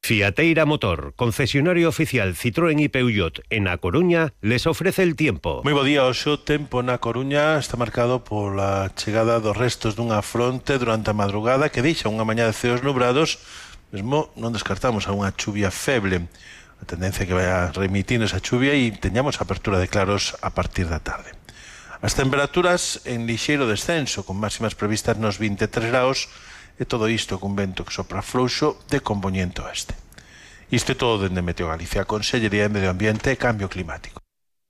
Fiateira Motor, concesionario oficial Citroën y Peugeot en A Coruña, les ofrece el tiempo. Moi bo día, o seu tempo na Coruña está marcado pola chegada dos restos dunha fronte durante a madrugada que deixa unha mañá de ceos nubrados, mesmo non descartamos algunha chuvia feble. A tendencia que vai a remitir esa chuvia e teñamos apertura de claros a partir da tarde. As temperaturas en lixeiro descenso, con máximas previstas nos 23 graus, e todo isto cun vento que sopra frouxo de compoñente oeste. Isto é todo dende Meteo Galicia, Consellería de Medio Ambiente e Cambio Climático.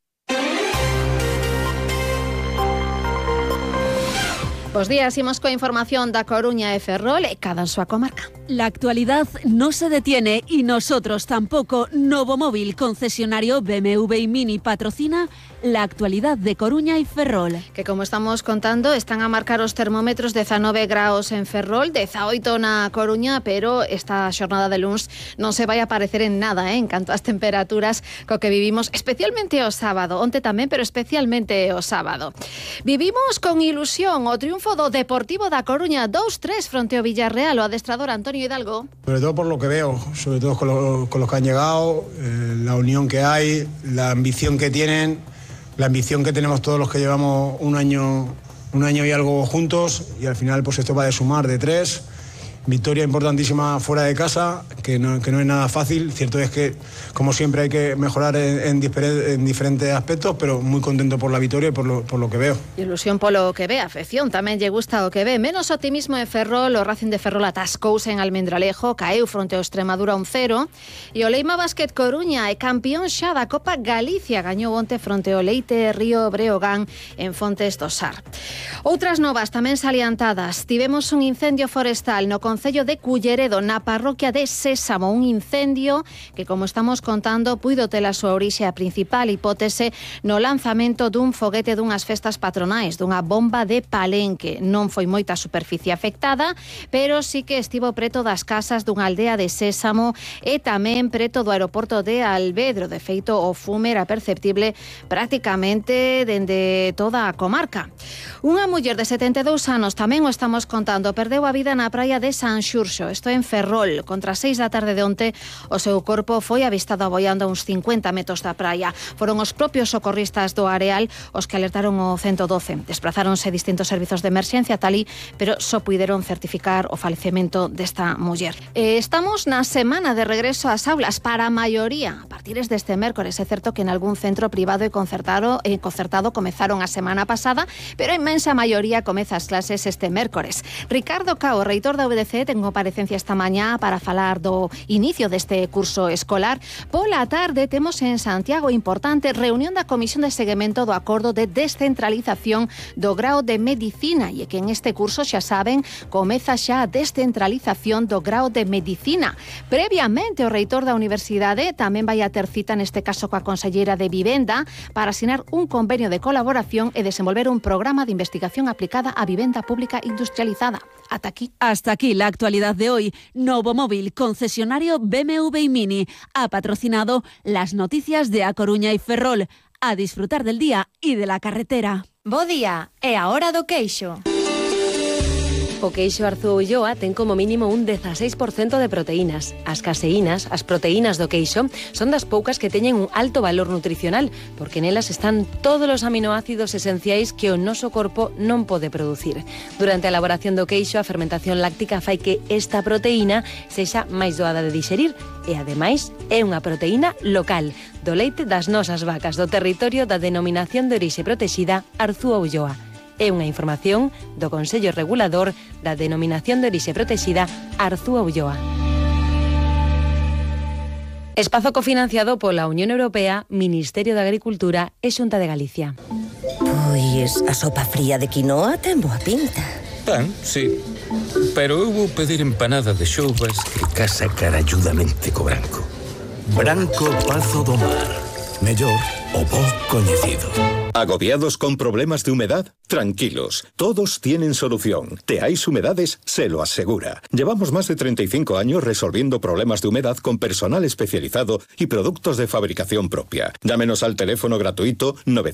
Bos días, imos coa información da Coruña e Ferrol e cada súa comarca. La actualidad no se detiene y nosotros tampoco. Novo Móvil, concesionario BMW y Mini, patrocina la actualidad de Coruña y Ferrol. Que como estamos contando, están a marcar os termómetros 19 graus en Ferrol, 18 na Coruña, pero esta xornada de luns non se vai a parecer en nada, en canto ás temperaturas co que vivimos, especialmente o sábado, onte tamén, pero especialmente o sábado. Vivimos con ilusión o triunfo do Deportivo da Coruña 2-3 fronte ao Villarreal, o adestrador Antonio Hidalgo. Sobre todo por lo que veo, sobre todo con los que han llegado, la unión que hay, la ambición que tienen, la ambición que tenemos todos los que llevamos un año y algo juntos, y al final pues esto va de sumar de 3. Victoria importantísima fuera de casa, que no es nada fácil. Cierto es que, como siempre, hay que mejorar en diferentes aspectos, pero muy contento por la victoria y por lo que veo. Ilusión polo que ve, afección tamén lle gusta o que ve. Menos optimismo en Ferrol, o Racing de Ferrol atascouse en Almendralejo, caeu fronte ao Extremadura 1-0, e o Leima Basket Coruña é campeón xa da Copa Galicia, gañou onte fronte ao Leite Río Breogán en Fontes do Sar. Outras novas tamén saliantadas. Tivemos un incendio forestal no Concello de Culleredo, na parroquia de Sésamo, un incendio que, como estamos contando, puido ter a súa orixe a principal hipótese no lanzamento dun foguete dunhas festas patronais, dunha bomba de Palenque. Non foi moita superficie afectada, pero sí que estivo preto das casas dunha aldea de Sésamo e tamén preto do aeroporto de Alvedro. De feito, o fume era perceptible prácticamente dende toda a comarca. Unha muller de 72 anos, tamén o estamos contando, perdeu a vida na praia de San Xurxo, isto en Ferrol. Contra 6 da tarde de onte, o seu corpo foi avistado aboiando a uns 50 metros da praia. Foron os propios socorristas do Areal os que alertaron o 112. Desplazáronse distintos servizos de emerxencia talí, pero só puideron certificar o falecemento desta muller. Estamos na semana de regreso ás aulas para a maioría. A partir deste mércores, é certo que en algún centro privado e concertado comezaron a semana pasada, pero a inmensa maioría comeza as clases este mércores. Ricardo Cao, reitor da UDC, ten comparecencia esta mañá para falar do inicio deste curso escolar. Pola tarde temos en Santiago importante reunión da Comisión de Seguimento do Acordo de Descentralización do Grao de Medicina, e que en este curso, xa saben, comeza xa a descentralización do Grao de Medicina. Previamente, o reitor da Universidade tamén vai a ter cita, neste caso coa conselleira de Vivenda, para asinar un convenio de colaboración e desenvolver un programa de investigación aplicada á vivenda pública industrializada. Hasta aquí la actualidad de hoy. Novo Móvil, concesionario BMW y Mini, ha patrocinado las noticias de A Coruña y Ferrol. A disfrutar del día y de la carretera. Bo día, é a hora do queixo. O queixo Arzúa Ulloa ten como mínimo un 16% de proteínas. As caseínas, as proteínas do queixo, son das poucas que teñen un alto valor nutricional, porque nelas están todos os aminoácidos esenciais que o noso corpo non pode producir. Durante a elaboración do queixo, a fermentación láctica fai que esta proteína sexa máis doada de digerir e, ademais, é unha proteína local, do leite das nosas vacas do territorio da denominación de orixe protexida Arzúa Ulloa. É unha información do Consello Regulador da Denominación de Orixe Protexida Arzúa Ulloa. Espazo cofinanciado pola Unión Europea, Ministerio de Agricultura e Xunta de Galicia. Pois a sopa fría de quinoa ten boa pinta. Tan, sí. Pero eu vou pedir empanada de xoubas que casa caralludamente co branco. Branco Pazo do Mar. Mellor o bo coñecido. ¿Agobiados con problemas de humedad? Tranquilos, todos tienen solución. Teais Humedades se lo asegura. Llevamos más de 35 años resolviendo problemas de humedad con personal especializado y productos de fabricación propia. Llámenos al teléfono gratuito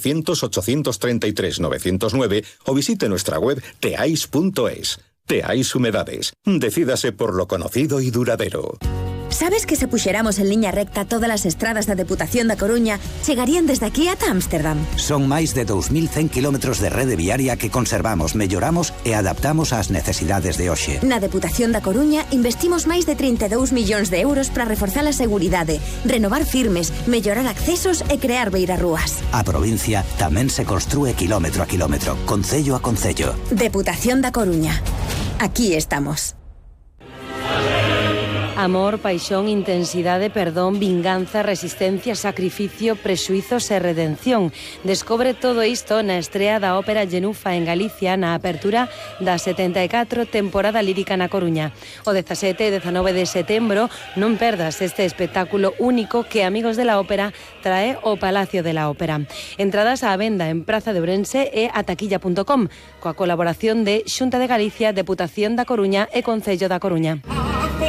900-833-909 o visite nuestra web teais.es. Teais Humedades. Decídase por lo conocido y duradero. Sabes que se puxeramos en liña recta todas as estradas da Deputación da Coruña chegarían desde aquí ata Ámsterdam? Son máis de 2100 kilómetros de rede viaria que conservamos, melloramos e adaptamos ás necesidades de hoxe. Na Deputación da Coruña investimos máis de 32 millóns de euros para reforzar a seguridade, renovar firmes, mellorar accesos e crear beirarrúas. A provincia tamén se construe kilómetro a kilómetro, concello a concello. Deputación da Coruña. Aquí estamos. Amor, paixón, intensidade, perdón, vinganza, resistencia, sacrificio, prexuizos e redención. Descobre todo isto na estrea da ópera Genufa en Galicia na apertura da 74 temporada lírica na Coruña. O 17 e 19 de setembro non perdas este espectáculo único que Amigos de la Ópera trae ao Palacio de la Ópera. Entradas á venda en Praza de Ourense e a taquilla.com coa colaboración de Xunta de Galicia, Deputación da Coruña e Concello da Coruña.